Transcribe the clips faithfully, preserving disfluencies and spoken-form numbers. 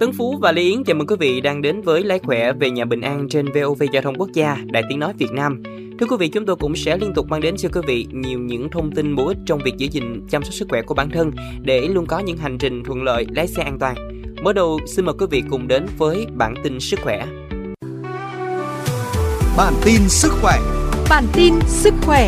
Tấn Phú và Lê Yến chào mừng quý vị đang đến với Lái Khỏe về nhà bình an trên vê o vê Giao thông Quốc gia, Đài Tiếng nói Việt Nam. Thưa quý vị, chúng tôi cũng sẽ liên tục mang đến cho quý vị nhiều những thông tin bổ ích trong việc giữ gìn chăm sóc sức khỏe của bản thân để luôn có những hành trình thuận lợi, lái xe an toàn. Mở đầu, xin mời quý vị cùng đến với bản tin sức khỏe. Bản tin sức khỏe. Bản tin sức khỏe.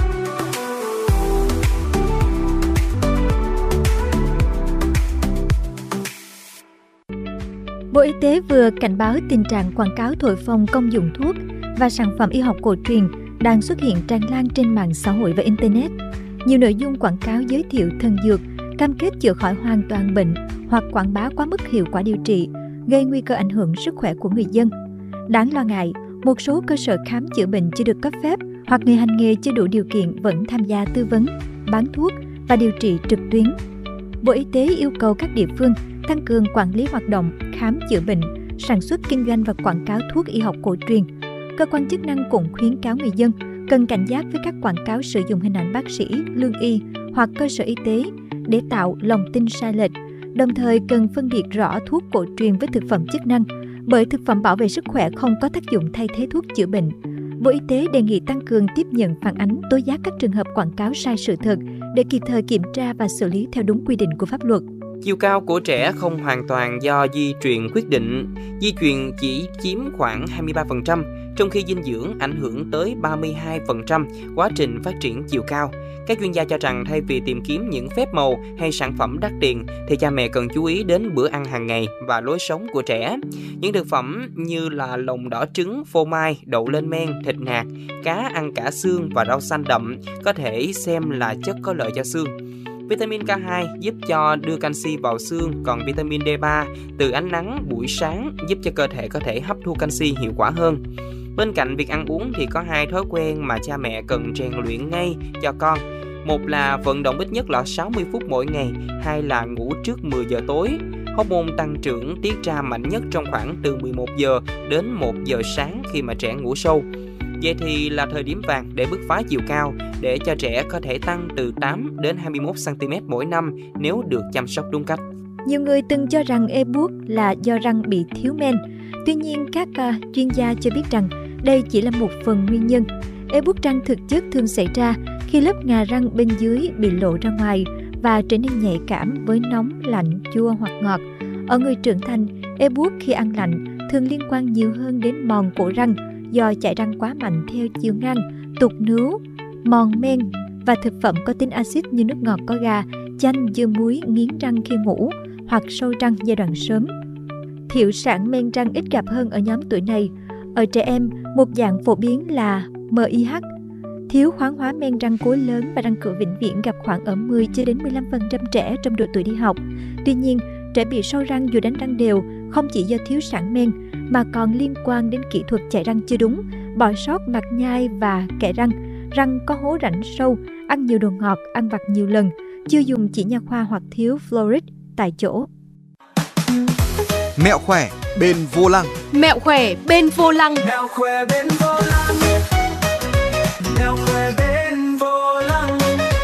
Bộ Y tế vừa cảnh báo tình trạng quảng cáo thổi phồng công dụng thuốc và sản phẩm y học cổ truyền đang xuất hiện tràn lan trên mạng xã hội và Internet. Nhiều nội dung quảng cáo giới thiệu thần dược, cam kết chữa khỏi hoàn toàn bệnh hoặc quảng bá quá mức hiệu quả điều trị, gây nguy cơ ảnh hưởng sức khỏe của người dân. Đáng lo ngại, một số cơ sở khám chữa bệnh chưa được cấp phép hoặc người hành nghề chưa đủ điều kiện vẫn tham gia tư vấn, bán thuốc và điều trị trực tuyến. Bộ Y tế yêu cầu các địa phương tăng cường quản lý hoạt động khám chữa bệnh, sản xuất, kinh doanh và quảng cáo thuốc y học cổ truyền. Cơ quan chức năng cũng khuyến cáo người dân cần cảnh giác với các quảng cáo sử dụng hình ảnh bác sĩ, lương y hoặc cơ sở y tế để tạo lòng tin sai lệch, đồng thời cần phân biệt rõ thuốc cổ truyền với thực phẩm chức năng, bởi thực phẩm bảo vệ sức khỏe không có tác dụng thay thế thuốc chữa bệnh. Bộ Y tế đề nghị tăng cường tiếp nhận phản ánh, tố giác các trường hợp quảng cáo sai sự thật để kịp thời kiểm tra và xử lý theo đúng quy định của pháp luật. Chiều cao của trẻ không hoàn toàn do di truyền quyết định. Di truyền chỉ chiếm khoảng hai mươi ba phần trăm, trong khi dinh dưỡng ảnh hưởng tới ba mươi hai phần trăm quá trình phát triển chiều cao. Các chuyên gia cho rằng thay vì tìm kiếm những phép màu hay sản phẩm đắt tiền, thì cha mẹ cần chú ý đến bữa ăn hàng ngày và lối sống của trẻ. Những thực phẩm như là lòng đỏ trứng, phô mai, đậu lên men, thịt nạc, cá ăn cả xương và rau xanh đậm có thể xem là chất có lợi cho xương. Vitamin K hai giúp cho đưa canxi vào xương, còn vitamin D ba từ ánh nắng buổi sáng giúp cho cơ thể có thể hấp thu canxi hiệu quả hơn. Bên cạnh việc ăn uống thì có hai thói quen mà cha mẹ cần rèn luyện ngay cho con. Một là vận động ít nhất là sáu mươi phút mỗi ngày, hai là ngủ trước mười giờ tối. Hormone tăng trưởng tiết ra mạnh nhất trong khoảng từ mười một giờ đến một giờ sáng khi mà trẻ ngủ sâu. Vậy thì là thời điểm vàng để bứt phá chiều cao, để cho trẻ có thể tăng từ tám đến hai mươi mốt xăng-ti-mét mỗi năm nếu được chăm sóc đúng cách. Nhiều người từng cho rằng ê buốt là do răng bị thiếu men. Tuy nhiên, các uh, chuyên gia cho biết rằng đây chỉ là một phần nguyên nhân. Ê buốt răng thực chất thường xảy ra khi lớp ngà răng bên dưới bị lộ ra ngoài và trở nên nhạy cảm với nóng, lạnh, chua hoặc ngọt. Ở người trưởng thành, ê buốt khi ăn lạnh thường liên quan nhiều hơn đến mòn cổ răng do chải răng quá mạnh theo chiều ngang, tụt nướu, mòn men và thực phẩm có tính axit như nước ngọt có ga, chanh, dưa muối nghiến răng khi ngủ hoặc sâu răng giai đoạn sớm. Thiệu sản men răng ít gặp hơn ở nhóm tuổi này. Ở trẻ em, một dạng phổ biến là em i hát. Thiếu khoáng hóa men răng cối lớn và răng cửa vĩnh viễn gặp khoảng ở mười cho đến mười lăm phần trăm trẻ trong độ tuổi đi học. Tuy nhiên, trẻ bị sâu răng dù đánh răng đều không chỉ do thiếu sản men mà còn liên quan đến kỹ thuật chải răng chưa đúng, bỏ sót mặt nhai và kẽ răng, răng có hố rãnh sâu, ăn nhiều đồ ngọt, ăn vặt nhiều lần, chưa dùng chỉ nha khoa hoặc thiếu fluoride tại chỗ. Mẹo khỏe bên vô lăng. Mẹo khỏe bên vô lăng. Mẹo khỏe bên vô lăng. Mẹo khỏe bên vô lăng.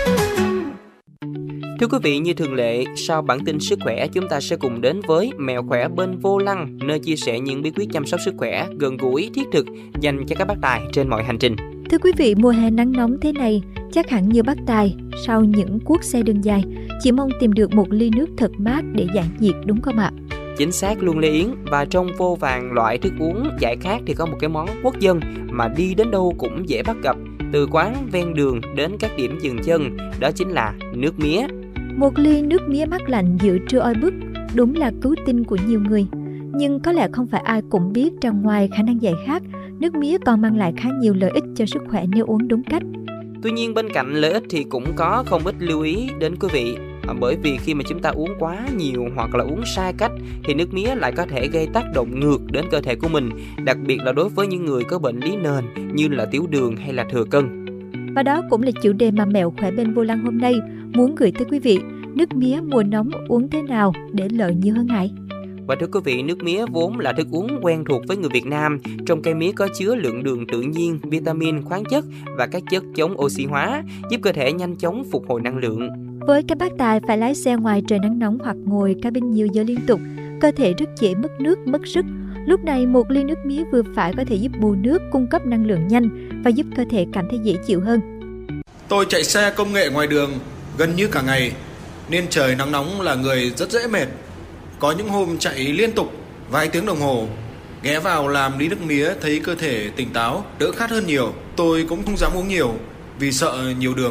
Thưa quý vị, như thường lệ, sau bản tin sức khỏe, chúng ta sẽ cùng đến với Mẹo khỏe bên vô lăng, nơi chia sẻ những bí quyết chăm sóc sức khỏe gần gũi, thiết thực dành cho các bác tài trên mọi hành trình. Thưa quý vị, mùa hè nắng nóng thế này, chắc hẳn nhiều bác tài sau những cuốc xe đường dài chỉ mong tìm được một ly nước thật mát để giải nhiệt, đúng không ạ? Chính xác luôn Lê Yến. Và trong vô vàn loại thức uống giải khát thì có một cái món quốc dân mà đi đến đâu cũng dễ bắt gặp, từ quán ven đường đến các điểm dừng chân, đó chính là nước mía. Một ly nước mía mát lạnh giữa trưa oi bức đúng là cứu tinh của nhiều người. Nhưng có lẽ không phải ai cũng biết rằng ngoài khả năng giải khát, nước mía còn mang lại khá nhiều lợi ích cho sức khỏe nếu uống đúng cách. Tuy nhiên bên cạnh lợi ích thì cũng có không ít lưu ý đến quý vị. À, bởi vì khi mà chúng ta uống quá nhiều hoặc là uống sai cách thì nước mía lại có thể gây tác động ngược đến cơ thể của mình, đặc biệt là đối với những người có bệnh lý nền như là tiểu đường hay là thừa cân. Và đó cũng là chủ đề mà Mẹo khỏe bên vô lăng hôm nay muốn gửi tới quý vị. Nước mía mùa nóng uống thế nào để lợi nhiều hơn ngày? Và thưa quý vị, nước mía vốn là thức uống quen thuộc với người Việt Nam. Trong cây mía có chứa lượng đường tự nhiên, vitamin, khoáng chất và các chất chống oxy hóa, giúp cơ thể nhanh chóng phục hồi năng lượng. Với các bác tài phải lái xe ngoài trời nắng nóng hoặc ngồi cabin nhiều giờ liên tục, cơ thể rất dễ mất nước, mất sức. Lúc này một ly nước mía vừa phải có thể giúp bù nước, cung cấp năng lượng nhanh và giúp cơ thể cảm thấy dễ chịu hơn. Tôi chạy xe công nghệ ngoài đường gần như cả ngày, nên trời nắng nóng là người rất dễ mệt. Có những hôm chạy liên tục vài tiếng đồng hồ, ghé vào làm ly nước mía thấy cơ thể tỉnh táo, đỡ khát hơn nhiều. Tôi cũng không dám uống nhiều vì sợ nhiều đường.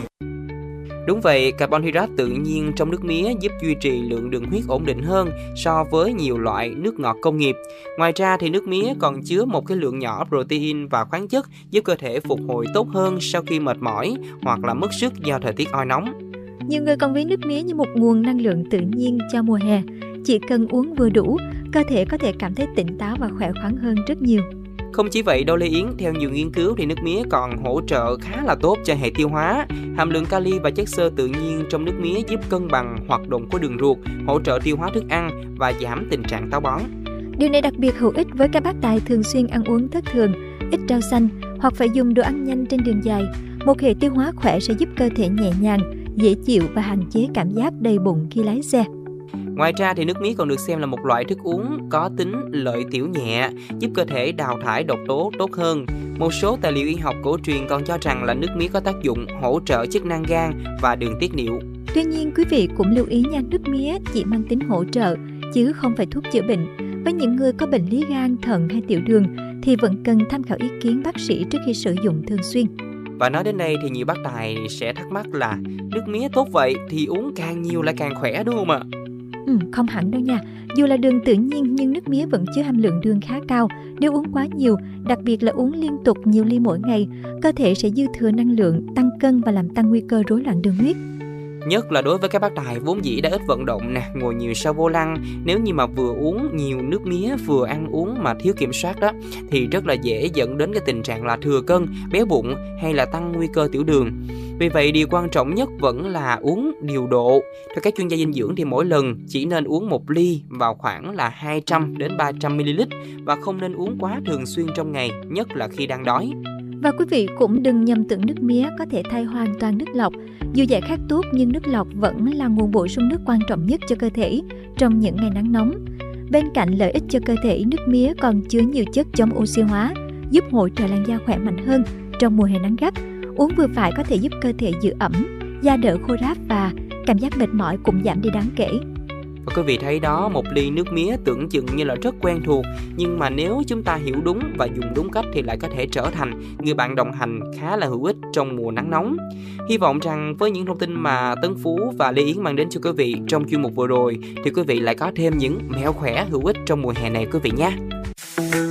Đúng vậy, carbon hydrate tự nhiên trong nước mía giúp duy trì lượng đường huyết ổn định hơn so với nhiều loại nước ngọt công nghiệp. Ngoài ra thì nước mía còn chứa một cái lượng nhỏ protein và khoáng chất giúp cơ thể phục hồi tốt hơn sau khi mệt mỏi hoặc là mất sức do thời tiết oi nóng. Nhiều người còn ví nước mía như một nguồn năng lượng tự nhiên cho mùa hè. Chỉ cần uống vừa đủ, cơ thể có thể cảm thấy tỉnh táo và khỏe khoắn hơn rất nhiều. Không chỉ vậy đâu Lê Yến, theo nhiều nghiên cứu thì nước mía còn hỗ trợ khá là tốt cho hệ tiêu hóa. Hàm lượng kali và chất xơ tự nhiên trong nước mía giúp cân bằng hoạt động của đường ruột, hỗ trợ tiêu hóa thức ăn và giảm tình trạng táo bón. Điều này đặc biệt hữu ích với các bác tài thường xuyên ăn uống thất thường, ít rau xanh hoặc phải dùng đồ ăn nhanh trên đường dài. Một hệ tiêu hóa khỏe sẽ giúp cơ thể nhẹ nhàng, dễ chịu và hạn chế cảm giác đầy bụng khi lái xe. Ngoài ra thì nước mía còn được xem là một loại thức uống có tính lợi tiểu nhẹ, giúp cơ thể đào thải độc tố tốt hơn. Một số tài liệu y học cổ truyền còn cho rằng là nước mía có tác dụng hỗ trợ chức năng gan và đường tiết niệu. Tuy nhiên, quý vị cũng lưu ý nha, nước mía chỉ mang tính hỗ trợ chứ không phải thuốc chữa bệnh. Với những người có bệnh lý gan, thận hay tiểu đường thì vẫn cần tham khảo ý kiến bác sĩ trước khi sử dụng thường xuyên. Và nói đến đây thì nhiều bác tài sẽ thắc mắc là nước mía tốt vậy thì uống càng nhiều là càng khỏe đúng không ạ? Ừ, không hẳn đâu nha. Dù là đường tự nhiên nhưng nước mía vẫn chứa hàm lượng đường khá cao. Nếu uống quá nhiều, đặc biệt là uống liên tục nhiều ly mỗi ngày, cơ thể sẽ dư thừa năng lượng, tăng cân và làm tăng nguy cơ rối loạn đường huyết. Nhất là đối với các bác tài vốn dĩ đã ít vận động nè, ngồi nhiều sau vô lăng, nếu như mà vừa uống nhiều nước mía vừa ăn uống mà thiếu kiểm soát đó thì rất là dễ dẫn đến cái tình trạng là thừa cân, béo bụng hay là tăng nguy cơ tiểu đường. Vì vậy điều quan trọng nhất vẫn là uống điều độ. Theo các chuyên gia dinh dưỡng thì mỗi lần chỉ nên uống một ly vào khoảng là hai trăm đến ba trăm mi li lít và không nên uống quá thường xuyên trong ngày, nhất là khi đang đói. Và quý vị cũng đừng nhầm tưởng nước mía có thể thay hoàn toàn nước lọc. Dù giải khát tốt nhưng nước lọc vẫn là nguồn bổ sung nước quan trọng nhất cho cơ thể trong những ngày nắng nóng. Bên cạnh lợi ích cho cơ thể, nước mía còn chứa nhiều chất chống oxy hóa, giúp hỗ trợ làn da khỏe mạnh hơn trong mùa hè nắng gắt. Uống vừa phải có thể giúp cơ thể giữ ẩm, da đỡ khô ráp và cảm giác mệt mỏi cũng giảm đi đáng kể. Và quý vị thấy đó, một ly nước mía tưởng chừng như là rất quen thuộc, nhưng mà nếu chúng ta hiểu đúng và dùng đúng cách thì lại có thể trở thành người bạn đồng hành khá là hữu ích trong mùa nắng nóng. Hy vọng rằng với những thông tin mà Tấn Phú và Lê Yến mang đến cho quý vị trong chuyên mục vừa rồi thì quý vị lại có thêm những mẹo khỏe hữu ích trong mùa hè này quý vị nhé.